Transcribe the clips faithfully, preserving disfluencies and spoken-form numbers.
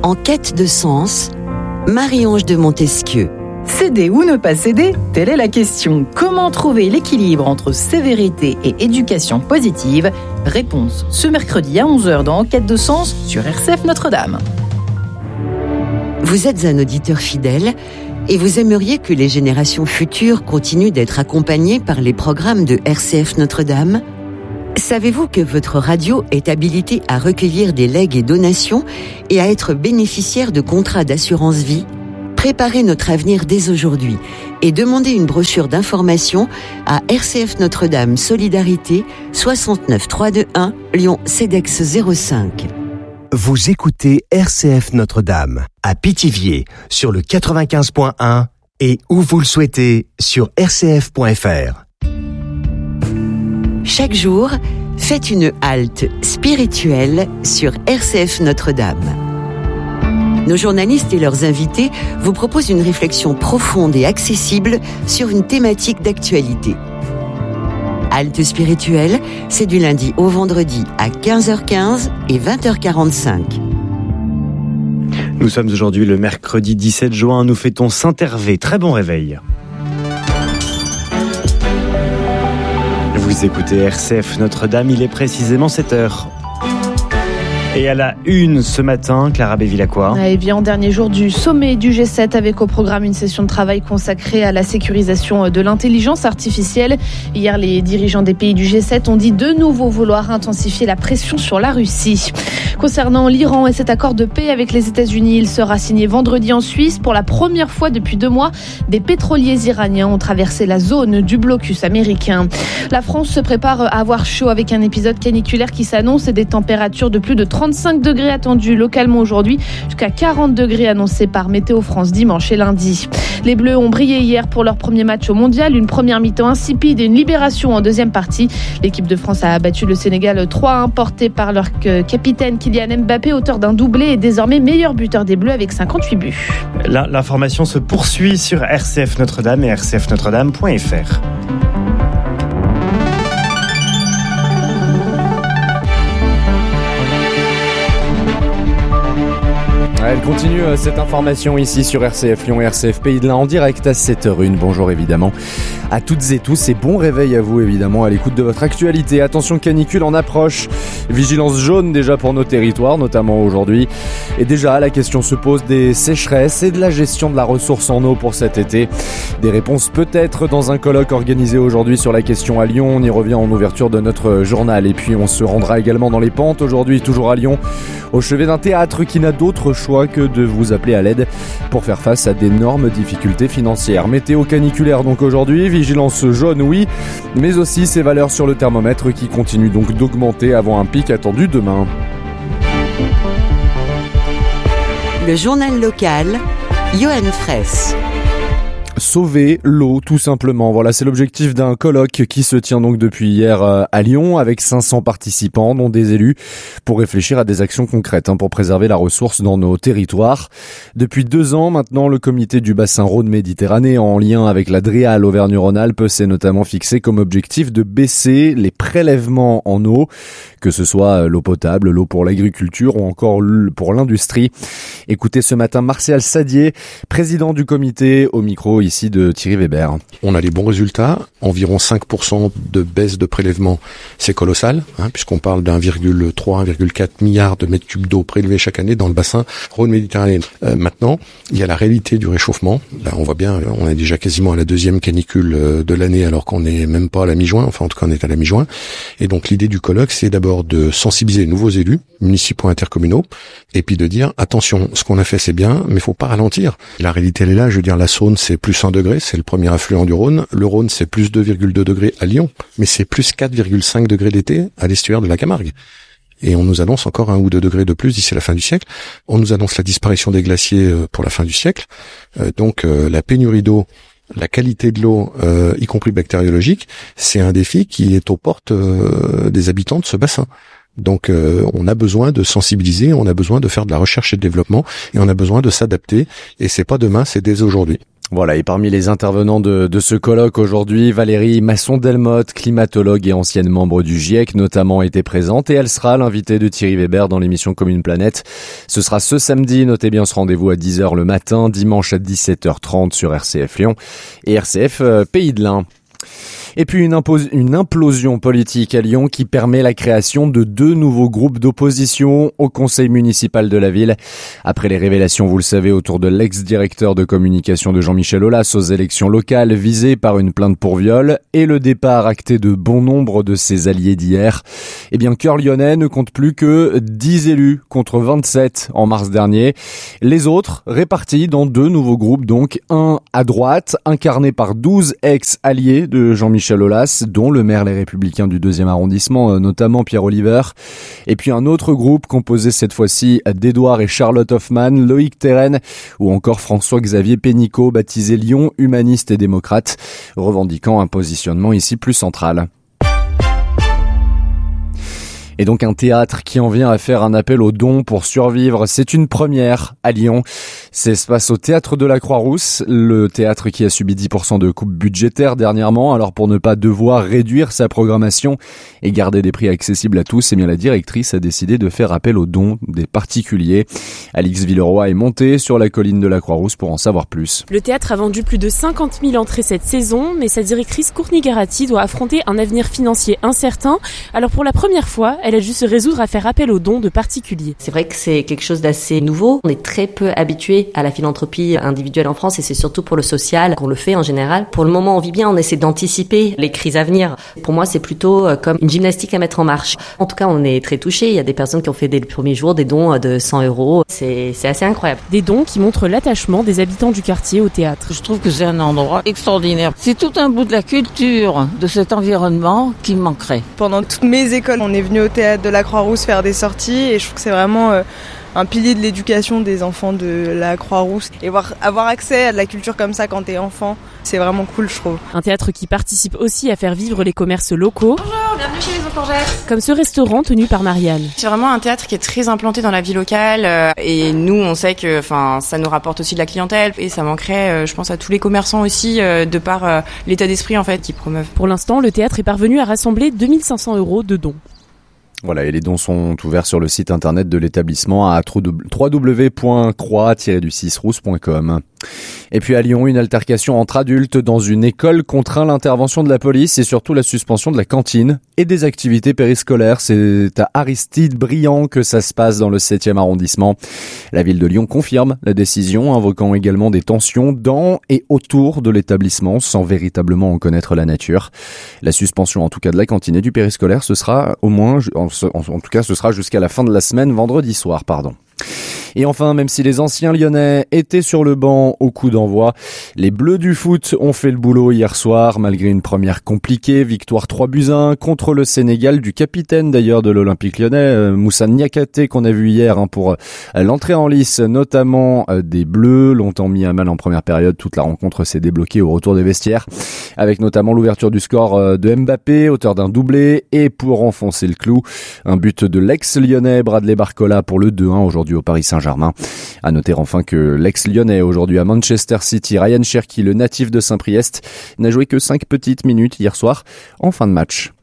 En quête de sens, Marie-Ange de Montesquieu. Céder ou ne pas céder, telle est la question. Comment trouver l'équilibre entre sévérité et éducation positive? Réponse ce mercredi à onze heures dans En quête de sens sur R C F Notre-Dame. Vous êtes un auditeur fidèle et vous aimeriez que les générations futures continuent d'être accompagnées par les programmes de R C F Notre-Dame? Savez-vous que votre radio est habilitée à recueillir des legs et donations et à être bénéficiaire de contrats d'assurance vie? Préparez notre avenir dès aujourd'hui et demandez une brochure d'information à R C F Notre-Dame Solidarité soixante-neuf trois cent vingt-et-un Lyon Cedex zéro cinq. Vous écoutez R C F Notre-Dame à Pithiviers sur le quatre-vingt-quinze point un et où vous le souhaitez sur r c f point f r. Chaque jour, faites une halte spirituelle sur R C F Notre-Dame. Nos journalistes et leurs invités vous proposent une réflexion profonde et accessible sur une thématique d'actualité. Halte spirituelle, c'est du lundi au vendredi à quinze heures quinze et vingt heures quarante-cinq. Nous sommes aujourd'hui le mercredi dix-sept juin, nous fêtons Saint-Hervé. Très bon réveil. Vous écoutez R C F Notre-Dame, il est précisément sept heures. Et à la une ce matin, Clara Bévilacqua. Et bien, en dernier jour du sommet du G sept, avec au programme une session de travail consacrée à la sécurisation de l'intelligence artificielle. Hier, les dirigeants des pays du G sept ont dit de nouveau vouloir intensifier la pression sur la Russie. Concernant l'Iran et cet accord de paix avec les États-Unis, il sera signé vendredi en Suisse. Pour la première fois depuis deux mois, des pétroliers iraniens ont traversé la zone du blocus américain. La France se prépare à avoir chaud avec un épisode caniculaire qui s'annonce et des températures de plus de trente-cinq degrés attendus localement aujourd'hui, jusqu'à quarante degrés annoncés par Météo France dimanche et lundi. Les Bleus ont brillé hier pour leur premier match au mondial, une première mi-temps insipide et une libération en deuxième partie. L'équipe de France a battu le Sénégal trois à un, porté par leur capitaine Kylian Mbappé, auteur d'un doublé et désormais meilleur buteur des Bleus avec cinquante-huit buts. La, l'information se poursuit sur R C F Notre-Dame et r c f notre dame point f r. Elle continue cette information ici sur R C F Lyon et R C F Pays de l'Ain en direct à sept heures une. Bonjour évidemment à toutes et tous et bon réveil à vous évidemment à l'écoute de votre actualité. Attention, canicule en approche, vigilance jaune déjà pour nos territoires, notamment aujourd'hui. Et déjà la question se pose des sécheresses et de la gestion de la ressource en eau pour cet été. Des réponses peut-être dans un colloque organisé aujourd'hui sur la question à Lyon. On y revient en ouverture de notre journal. Et puis on se rendra également dans les Pentes aujourd'hui, toujours à Lyon, au chevet d'un théâtre qui n'a d'autre choix que de vous appeler à l'aide pour faire face à d'énormes difficultés financières. Météo caniculaire donc aujourd'hui, vigilance jaune oui, mais aussi ces valeurs sur le thermomètre qui continuent donc d'augmenter avant un pic attendu demain. Le journal local, Johan Fraisse. Sauver l'eau, tout simplement. Voilà, c'est l'objectif d'un colloque qui se tient donc depuis hier à Lyon avec cinq cents participants, dont des élus, pour réfléchir à des actions concrètes hein, pour préserver la ressource dans nos territoires. Depuis deux ans maintenant, le comité du bassin Rhône-Méditerranée, en lien avec la DREAL Auvergne-Rhône-Alpes, s'est notamment fixé comme objectif de baisser les prélèvements en eau, que ce soit l'eau potable, l'eau pour l'agriculture ou encore pour l'industrie. Écoutez ce matin Martial Sadier, président du comité, au micro ici de Thierry Weber. On a les bons résultats, environ cinq pour cent de baisse de prélèvement, c'est colossal, hein, puisqu'on parle d'un virgule trois, un virgule quatre milliard de mètres cubes d'eau prélevés chaque année dans le bassin Rhône-Méditerranée. Euh, maintenant, il y a la réalité du réchauffement. Là, on voit bien, on est déjà quasiment à la deuxième canicule de l'année, alors qu'on n'est même pas à la mi-juin, enfin en tout cas on est à la mi-juin. Et donc l'idée du colloque, c'est d'abord de sensibiliser les nouveaux élus, municipaux, intercommunaux, et puis de dire, attention, ce qu'on a fait c'est bien, mais faut pas ralentir. La réalité elle est là, je veux dire, la Saône c'est plus un degré, c'est le premier affluent du Rhône, le Rhône c'est plus deux virgule deux degrés à Lyon, mais c'est plus quatre virgule cinq degrés d'été à l'estuaire de la Camargue. Et on nous annonce encore un ou deux degrés de plus d'ici la fin du siècle. On nous annonce la disparition des glaciers pour la fin du siècle. Euh, donc euh, la pénurie d'eau, la qualité de l'eau, euh, y compris bactériologique, c'est un défi qui est aux portes euh, des habitants de ce bassin. Donc euh, on a besoin de sensibiliser, on a besoin de faire de la recherche et de développement, et on a besoin de s'adapter. Et c'est pas demain, c'est dès aujourd'hui. Voilà, et parmi les intervenants de, de ce colloque aujourd'hui, Valérie Masson-Delmotte, climatologue et ancienne membre du GIEC, notamment était présente, et elle sera l'invitée de Thierry Weber dans l'émission Commune Planète. Ce sera ce samedi, notez bien ce rendez-vous à dix heures le matin, dimanche à dix-sept heures trente sur R C F Lyon et R C F euh, Pays de l'Ain. Et puis une, impos- une implosion politique à Lyon qui permet la création de deux nouveaux groupes d'opposition au conseil municipal de la ville. Après les révélations, vous le savez, autour de l'ex-directeur de communication de Jean-Michel Aulas aux élections locales visé par une plainte pour viol et le départ acté de bon nombre de ses alliés d'hier, eh bien Cœur Lyonnais ne compte plus que dix élus contre vingt-sept en mars dernier. Les autres répartis dans deux nouveaux groupes, donc un à droite, incarné par douze ex-alliés de Jean-Michel Michel Aulas, dont le maire Les Républicains du deuxième arrondissement, notamment Pierre Oliver. Et puis un autre groupe composé cette fois-ci d'Edouard et Charlotte Hoffmann, Loïc Terren ou encore François-Xavier Pénicaud, baptisé Lyon humaniste et démocrate, revendiquant un positionnement ici plus central. Et donc un théâtre qui en vient à faire un appel aux dons pour survivre. C'est une première à Lyon. Ça se passe au Théâtre de la Croix-Rousse, le théâtre qui a subi dix pour cent de coupes budgétaires dernièrement. Alors pour ne pas devoir réduire sa programmation et garder des prix accessibles à tous, eh bien la directrice a décidé de faire appel aux dons des particuliers. Alix Villeroy est montée sur la colline de la Croix-Rousse pour en savoir plus. Le théâtre a vendu plus de cinquante mille entrées cette saison, mais sa directrice Courtney Garati doit affronter un avenir financier incertain. Alors pour la première fois, elle a dû se résoudre à faire appel aux dons de particuliers. C'est vrai que c'est quelque chose d'assez nouveau. On est très peu habitué à la philanthropie individuelle en France et c'est surtout pour le social qu'on le fait en général. Pour le moment, on vit bien, on essaie d'anticiper les crises à venir. Pour moi, c'est plutôt comme une gymnastique à mettre en marche. En tout cas, on est très touchés. Il y a des personnes qui ont fait dès le premier jour des dons de cent euros. C'est, c'est assez incroyable. Des dons qui montrent l'attachement des habitants du quartier au théâtre. Je trouve que c'est un endroit extraordinaire. C'est tout un bout de la culture de cet environnement qui manquerait. Pendant toutes mes écoles, on est venu au théâtre de la Croix-Rousse faire des sorties et je trouve que c'est vraiment euh, un pilier de l'éducation des enfants de la Croix-Rousse. Et voir, avoir accès à de la culture comme ça quand t'es enfant, c'est vraiment cool, je trouve. Un théâtre qui participe aussi à faire vivre les commerces locaux. Bonjour, bienvenue chez les Courgettes. Comme ce restaurant tenu par Marianne. C'est vraiment un théâtre qui est très implanté dans la vie locale euh, et nous on sait que enfin ça nous rapporte aussi de la clientèle et ça manquerait euh, je pense à tous les commerçants aussi euh, de par euh, l'état d'esprit en fait qu'ils promeuvent. Pour l'instant, le théâtre est parvenu à rassembler deux mille cinq cents euros de dons. Voilà, et les dons sont ouverts sur le site internet de l'établissement à w w w point croix tiret du six rousse point com. Et puis à Lyon, une altercation entre adultes dans une école contraint l'intervention de la police et surtout la suspension de la cantine et des activités périscolaires. C'est à Aristide-Briand que ça se passe dans le septième arrondissement. La ville de Lyon confirme la décision, invoquant également des tensions dans et autour de l'établissement sans véritablement en connaître la nature. La suspension en tout cas de la cantine et du périscolaire, ce sera au moins, en, en tout cas ce sera jusqu'à la fin de la semaine, vendredi soir, pardon. Et enfin, même si les anciens Lyonnais étaient sur le banc au coup d'envoi, les Bleus du foot ont fait le boulot hier soir, malgré une première compliquée, victoire trois buts à un contre le Sénégal du capitaine d'ailleurs de l'Olympique Lyonnais, Moussa Niakhaté, qu'on a vu hier hein, pour l'entrée en lice, notamment des Bleus, longtemps mis à mal en première période. Toute la rencontre s'est débloquée au retour des vestiaires, avec notamment l'ouverture du score de Mbappé, auteur d'un doublé, et pour enfoncer le clou, un but de l'ex-Lyonnais Bradley Barcola pour le deux un aujourd'hui au Paris Saint-Germain. À noter enfin que l'ex-Lyonnais aujourd'hui à Manchester City, Ryan Cherki, le natif de Saint-Priest, n'a joué que cinq petites minutes hier soir en fin de match.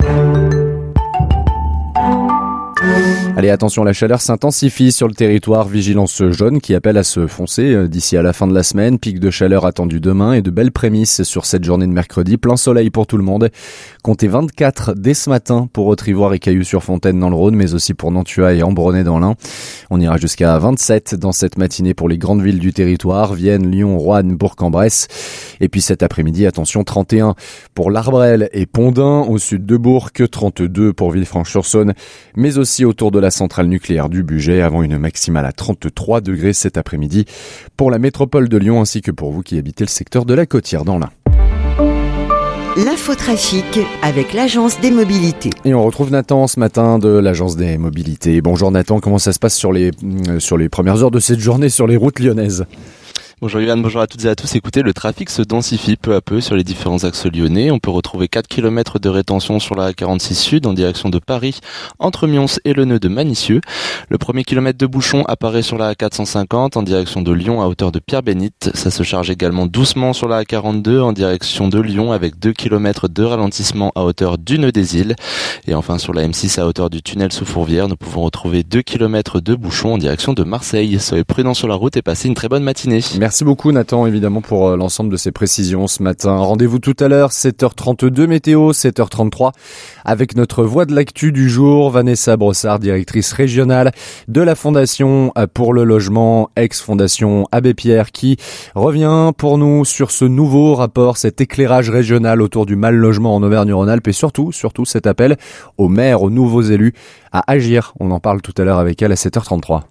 Allez, attention, la chaleur s'intensifie sur le territoire. Vigilance jaune qui appelle à se foncer d'ici à la fin de la semaine. Pic de chaleur attendu demain et de belles prémices sur cette journée de mercredi. Plein soleil pour tout le monde. Comptez vingt-quatre dès ce matin pour Haute-Ivoire et Cailloux-sur-Fontaine dans le Rhône, mais aussi pour Nantua et Ambronay dans l'Ain. On ira jusqu'à vingt-sept dans cette matinée pour les grandes villes du territoire. Vienne, Lyon, Roanne, Bourg-en-Bresse. Et puis cet après-midi, attention, trente et un pour l'Arbrel et Pondin au sud de Bourg, trente-deux pour Villefranche-sur-Saône, mais aussi autour de la centrale nucléaire du Bugey, avant une maximale à trente-trois degrés cet après-midi pour la métropole de Lyon ainsi que pour vous qui habitez le secteur de la Côtière dans l'Ain. L'infotrafic avec l'agence des mobilités. Et on retrouve Nathan ce matin de l'agence des mobilités. Bonjour Nathan, comment ça se passe sur les, sur les premières heures de cette journée sur les routes lyonnaises ? Bonjour Yoann, bonjour à toutes et à tous. Écoutez, le trafic se densifie peu à peu sur les différents axes lyonnais. On peut retrouver quatre kilomètres de rétention sur la A quarante-six Sud en direction de Paris, entre Mions et le nœud de Manicieux. Le premier kilomètre de bouchon apparaît sur la A quatre cent cinquante en direction de Lyon à hauteur de Pierre-Bénite. Ça se charge également doucement sur la A quarante-deux en direction de Lyon avec deux kilomètres de ralentissement à hauteur du nœud des Îles. Et enfin sur la M six à hauteur du tunnel sous Fourvière, nous pouvons retrouver deux kilomètres de bouchon en direction de Marseille. Soyez prudents sur la route et passez une très bonne matinée. Merci beaucoup Nathan, évidemment, pour l'ensemble de ces précisions ce matin. Rendez-vous tout à l'heure, sept heures trente-deux météo, sept heures trente-trois, avec notre voix de l'actu du jour, Vanessa Brossard, directrice régionale de la Fondation pour le logement, ex-Fondation Abbé Pierre, qui revient pour nous sur ce nouveau rapport, cet éclairage régional autour du mal logement en Auvergne-Rhône-Alpes et surtout, surtout cet appel aux maires, aux nouveaux élus à agir. On en parle tout à l'heure avec elle à sept heures trente-trois.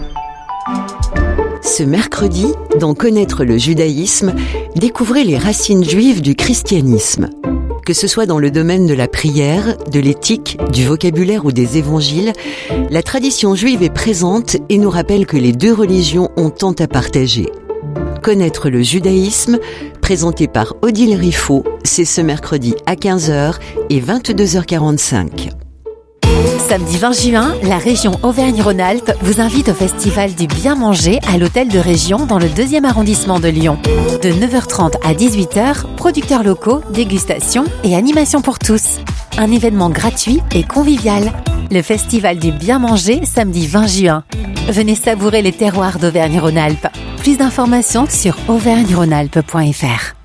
Ce mercredi, dans Connaître le judaïsme, découvrez les racines juives du christianisme. Que ce soit dans le domaine de la prière, de l'éthique, du vocabulaire ou des évangiles, la tradition juive est présente et nous rappelle que les deux religions ont tant à partager. Connaître le judaïsme, présenté par Odile Riffaut, c'est ce mercredi à quinze heures et vingt-deux heures quarante-cinq. Samedi vingt juin, la région Auvergne-Rhône-Alpes vous invite au festival du bien manger à l'hôtel de région dans le deuxième arrondissement de Lyon. De neuf heures trente à dix-huit heures, producteurs locaux, dégustation et animation pour tous. Un événement gratuit et convivial. Le festival du bien manger samedi vingt juin. Venez savourer les terroirs d'Auvergne-Rhône-Alpes. Plus d'informations sur auvergne rhône alpes point f r.